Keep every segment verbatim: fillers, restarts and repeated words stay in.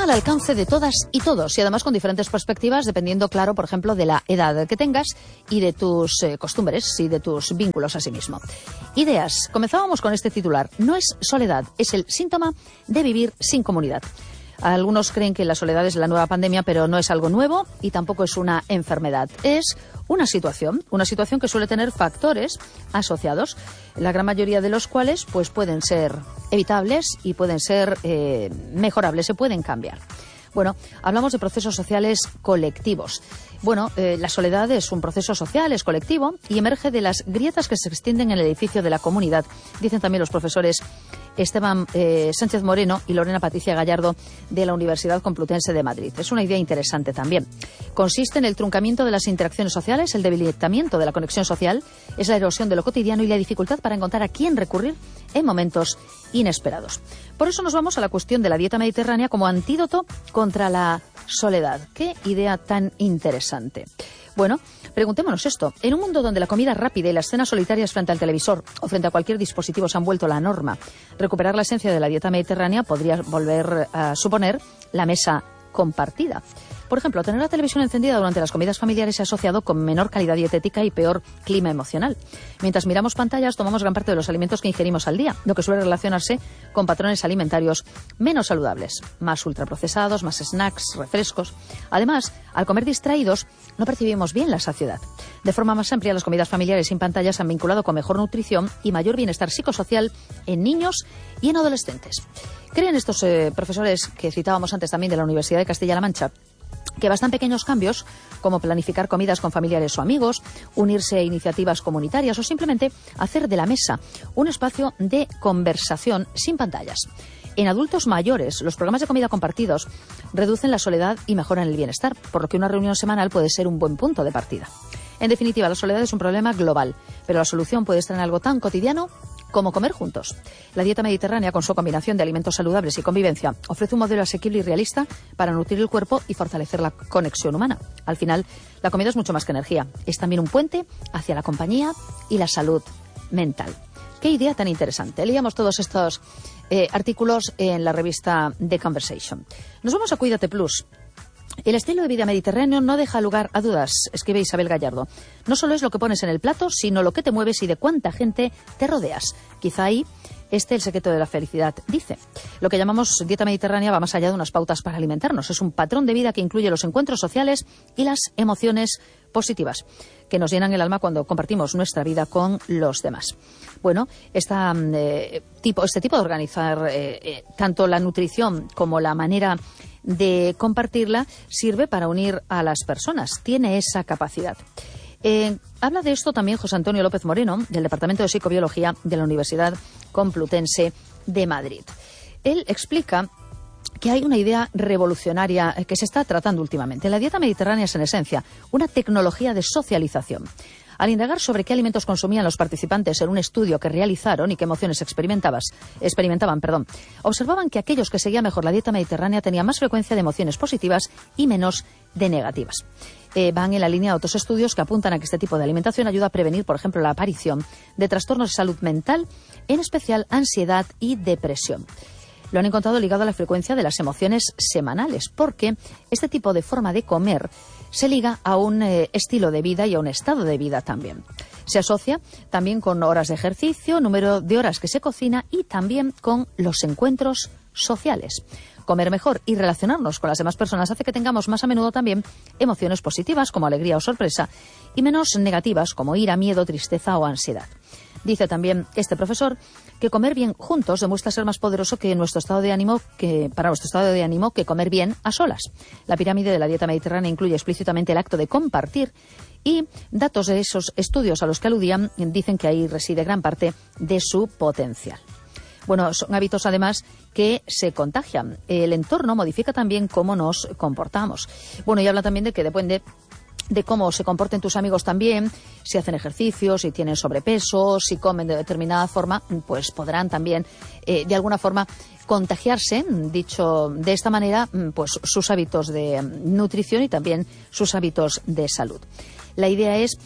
al alcance de todas y todos, y además con diferentes perspectivas, dependiendo, claro, por ejemplo, de la edad que tengas y de tus eh, costumbres y de tus vínculos a sí mismo. Ideas. Comenzábamos con este titular. No es soledad, es el síntoma de vivir sin comunidad. Algunos creen que la soledad es la nueva pandemia, pero no es algo nuevo y tampoco es una enfermedad. Es una situación, una situación que suele tener factores asociados, la gran mayoría de los cuales pues pueden ser evitables y pueden ser eh, mejorables, se pueden cambiar. Bueno, hablamos de procesos sociales colectivos. Bueno, eh, la soledad es un proceso social, es colectivo y emerge de las grietas que se extienden en el edificio de la comunidad. Dicen también los profesores Esteban eh, Sánchez Moreno y Lorena Patricia Gallardo de la Universidad Complutense de Madrid. Es una idea interesante también. Consiste en el truncamiento de las interacciones sociales, el debilitamiento de la conexión social, es la erosión de lo cotidiano y la dificultad para encontrar a quién recurrir en momentos inesperados. Por eso nos vamos a la cuestión de la dieta mediterránea como antídoto contra la soledad. ¡Qué idea tan interesante! Bueno, preguntémonos esto. En un mundo donde la comida rápida y las cenas solitarias frente al televisor o frente a cualquier dispositivo se han vuelto la norma, recuperar la esencia de la dieta mediterránea podría volver a suponer la mesa compartida. Por ejemplo, tener la televisión encendida durante las comidas familiares se ha asociado con menor calidad dietética y peor clima emocional. Mientras miramos pantallas, tomamos gran parte de los alimentos que ingerimos al día, lo que suele relacionarse con patrones alimentarios menos saludables, más ultraprocesados, más snacks, refrescos. Además, al comer distraídos, no percibimos bien la saciedad. De forma más amplia, las comidas familiares sin pantallas se han vinculado con mejor nutrición y mayor bienestar psicosocial en niños y en adolescentes. Creen estos eh, profesores que citábamos antes también de la Universidad de Castilla-La Mancha que bastan pequeños cambios, como planificar comidas con familiares o amigos, unirse a iniciativas comunitarias o simplemente hacer de la mesa un espacio de conversación sin pantallas. En adultos mayores, los programas de comida compartidos reducen la soledad y mejoran el bienestar, por lo que una reunión semanal puede ser un buen punto de partida. En definitiva, la soledad es un problema global, pero la solución puede estar en algo tan cotidiano como comer juntos. La dieta mediterránea, con su combinación de alimentos saludables y convivencia, ofrece un modelo asequible y realista para nutrir el cuerpo y fortalecer la conexión humana. Al final, la comida es mucho más que energía. Es también un puente hacia la compañía y la salud mental. ¡Qué idea tan interesante! Leíamos todos estos eh, artículos en la revista The Conversation. Nos vamos a Cuídate Plus. El estilo de vida mediterráneo no deja lugar a dudas, escribe Isabel Gallardo. No solo es lo que pones en el plato, sino lo que te mueves y de cuánta gente te rodeas. Quizá ahí esté el secreto de la felicidad, dice. Lo que llamamos dieta mediterránea va más allá de unas pautas para alimentarnos. Es un patrón de vida que incluye los encuentros sociales y las emociones positivas que nos llenan el alma cuando compartimos nuestra vida con los demás. Bueno, esta, eh, tipo, este tipo de organizar eh, eh, tanto la nutrición como la manera de compartirla sirve para unir a las personas. Tiene esa capacidad. Eh, habla de esto también José Antonio López Moreno, del Departamento de Psicobiología de la Universidad Complutense de Madrid. Él explica que hay una idea revolucionaria que se está tratando últimamente. La dieta mediterránea es, en esencia, una tecnología de socialización. Al indagar sobre qué alimentos consumían los participantes en un estudio que realizaron y qué emociones experimentaban, perdón, observaban que aquellos que seguían mejor la dieta mediterránea tenían más frecuencia de emociones positivas y menos de negativas. Eh, van en la línea de otros estudios que apuntan a que este tipo de alimentación ayuda a prevenir, por ejemplo, la aparición de trastornos de salud mental, en especial ansiedad y depresión. Lo han encontrado ligado a la frecuencia de las emociones semanales, porque este tipo de forma de comer se liga a un eh, estilo de vida y a un estado de vida también. Se asocia también con horas de ejercicio, número de horas que se cocina y también con los encuentros sociales. Comer mejor y relacionarnos con las demás personas hace que tengamos más a menudo también emociones positivas como alegría o sorpresa y menos negativas como ira, miedo, tristeza o ansiedad. Dice también este profesor que comer bien juntos demuestra ser más poderoso que nuestro estado de ánimo que para nuestro estado de ánimo que comer bien a solas. La pirámide de la dieta mediterránea incluye explícitamente el acto de compartir y datos de esos estudios a los que aludían dicen que ahí reside gran parte de su potencial. Bueno, son hábitos además que se contagian. El entorno modifica también cómo nos comportamos. Bueno, y habla también de que depende de cómo se comporten tus amigos también, si hacen ejercicio, si tienen sobrepeso, si comen de determinada forma, pues podrán también eh, de alguna forma contagiarse, dicho de esta manera, pues sus hábitos de nutrición y también sus hábitos de salud. La idea es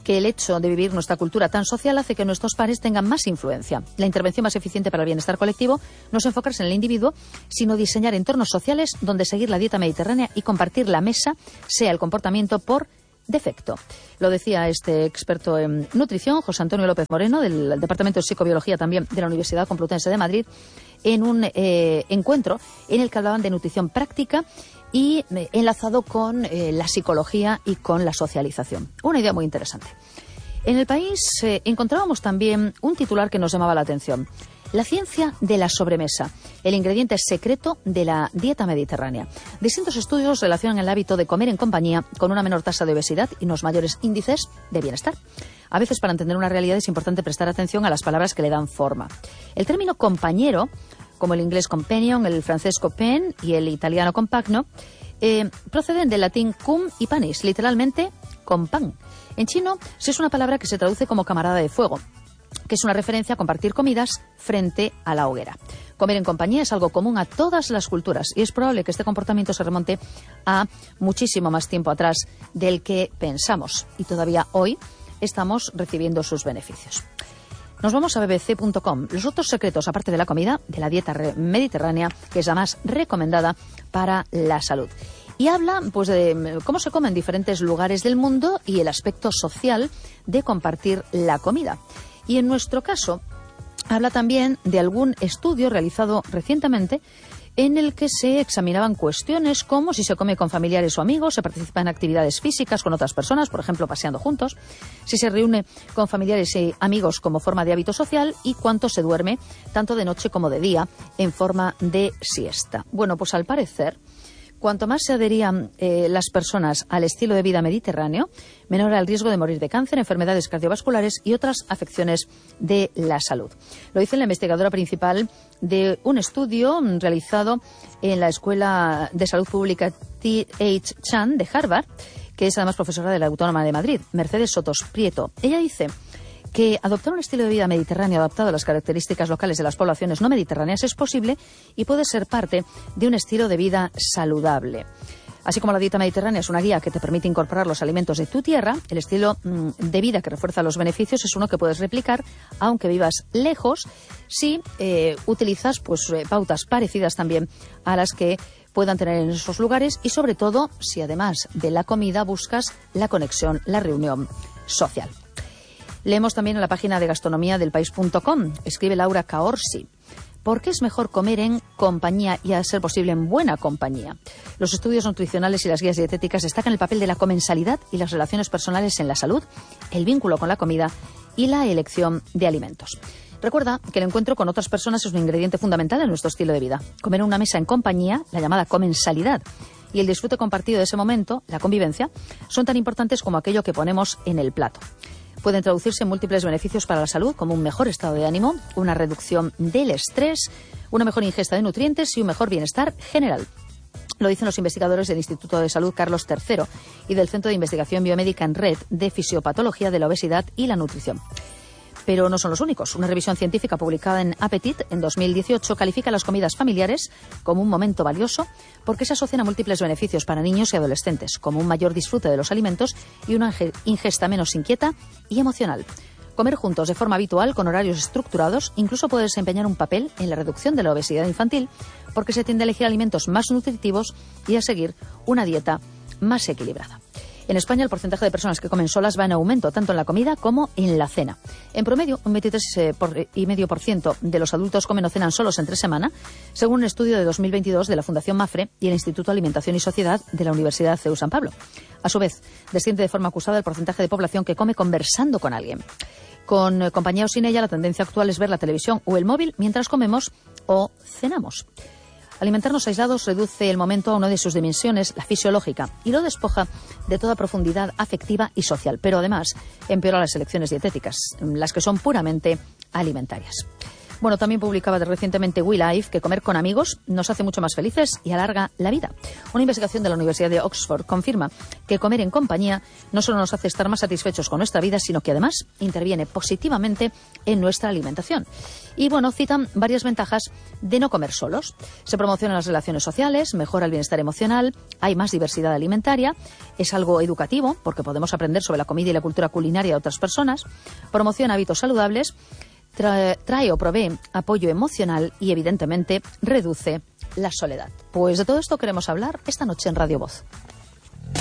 que el hecho de vivir nuestra cultura tan social hace que nuestros pares tengan más influencia. La intervención más eficiente para el bienestar colectivo no es enfocarse en el individuo, sino diseñar entornos sociales donde seguir la dieta mediterránea y compartir la mesa sea el comportamiento por defecto. Lo decía este experto en nutrición, José Antonio López Moreno, del Departamento de Psicobiología también de la Universidad Complutense de Madrid, en un eh, encuentro en el que hablaban de nutrición práctica y eh, enlazado con eh, la psicología y con la socialización. Una idea muy interesante. En el país eh, encontrábamos también un titular que nos llamaba la atención. La ciencia de la sobremesa, el ingrediente secreto de la dieta mediterránea. Distintos estudios relacionan el hábito de comer en compañía con una menor tasa de obesidad y unos mayores índices de bienestar. A veces, para entender una realidad, es importante prestar atención a las palabras que le dan forma. El término compañero, como el inglés companion, el francés copain y el italiano compagno, eh, proceden del latín cum y panis, literalmente con pan. En chino, se es una palabra que se traduce como camarada de fuego, que es una referencia a compartir comidas frente a la hoguera. Comer en compañía es algo común a todas las culturas y es probable que este comportamiento se remonte a muchísimo más tiempo atrás del que pensamos y todavía hoy estamos recibiendo sus beneficios. Nos vamos a b b c punto com. Los otros secretos, aparte de la comida, de la dieta mediterránea, que es la más recomendada para la salud. Y habla pues de cómo se come en diferentes lugares del mundo y el aspecto social de compartir la comida. Y en nuestro caso, habla también de algún estudio realizado recientemente en el que se examinaban cuestiones como si se come con familiares o amigos, se participa en actividades físicas con otras personas, por ejemplo, paseando juntos, si se reúne con familiares y amigos como forma de hábito social y cuánto se duerme, tanto de noche como de día, en forma de siesta. Bueno, pues al parecer, cuanto más se adherían eh, las personas al estilo de vida mediterráneo, menor era el riesgo de morir de cáncer, enfermedades cardiovasculares y otras afecciones de la salud. Lo dice la investigadora principal de un estudio realizado en la Escuela de Salud Pública T H Chan de Harvard, que es además profesora de la Autónoma de Madrid, Mercedes Sotos Prieto. Ella dice que adoptar un estilo de vida mediterráneo adaptado a las características locales de las poblaciones no mediterráneas es posible y puede ser parte de un estilo de vida saludable. Así como la dieta mediterránea es una guía que te permite incorporar los alimentos de tu tierra, el estilo mmm, de vida que refuerza los beneficios es uno que puedes replicar aunque vivas lejos si eh, utilizas pues, eh, pautas parecidas también a las que puedan tener en esos lugares y sobre todo si además de la comida buscas la conexión, la reunión social. Leemos también en la página de gastronomía del país punto com. Escribe Laura Caorsi. ¿Por qué es mejor comer en compañía y, a ser posible, en buena compañía? Los estudios nutricionales y las guías dietéticas destacan el papel de la comensalidad y las relaciones personales en la salud, el vínculo con la comida y la elección de alimentos. Recuerda que el encuentro con otras personas es un ingrediente fundamental en nuestro estilo de vida. Comer en una mesa en compañía, la llamada comensalidad, y el disfrute compartido de ese momento, la convivencia, son tan importantes como aquello que ponemos en el plato. Pueden traducirse en múltiples beneficios para la salud, como un mejor estado de ánimo, una reducción del estrés, una mejor ingesta de nutrientes y un mejor bienestar general. Lo dicen los investigadores del Instituto de Salud Carlos tercero y del Centro de Investigación Biomédica en Red de Fisiopatología de la Obesidad y la Nutrición. Pero no son los únicos. Una revisión científica publicada en Appetit en dos mil dieciocho califica las comidas familiares como un momento valioso porque se asocian a múltiples beneficios para niños y adolescentes, como un mayor disfrute de los alimentos y una ingesta menos inquieta y emocional. Comer juntos de forma habitual, con horarios estructurados, incluso puede desempeñar un papel en la reducción de la obesidad infantil porque se tiende a elegir alimentos más nutritivos y a seguir una dieta más equilibrada. En España, el porcentaje de personas que comen solas va en aumento, tanto en la comida como en la cena. En promedio, un veintitrés coma cinco por ciento de los adultos comen o cenan solos entre semana, según un estudio de dos mil veintidós de la Fundación Mafre y el Instituto de Alimentación y Sociedad de la Universidad C E U San Pablo. A su vez, desciende de forma acusada el porcentaje de población que come conversando con alguien. Con eh, compañía o sin ella, la tendencia actual es ver la televisión o el móvil mientras comemos o cenamos. Alimentarnos aislados reduce el momento a una de sus dimensiones, la fisiológica, y lo despoja de toda profundidad afectiva y social, pero además empeora las elecciones dietéticas, las que son puramente alimentarias. Bueno, también publicaba recientemente WeLife que comer con amigos nos hace mucho más felices y alarga la vida. Una investigación de la Universidad de Oxford confirma que comer en compañía no solo nos hace estar más satisfechos con nuestra vida, sino que además interviene positivamente en nuestra alimentación. Y bueno, citan varias ventajas de no comer solos. Se promocionan las relaciones sociales, mejora el bienestar emocional, hay más diversidad alimentaria, es algo educativo porque podemos aprender sobre la comida y la cultura culinaria de otras personas, promociona hábitos saludables, trae, trae o provee apoyo emocional y evidentemente reduce la soledad. Pues de todo esto queremos hablar esta noche en Radio Voz.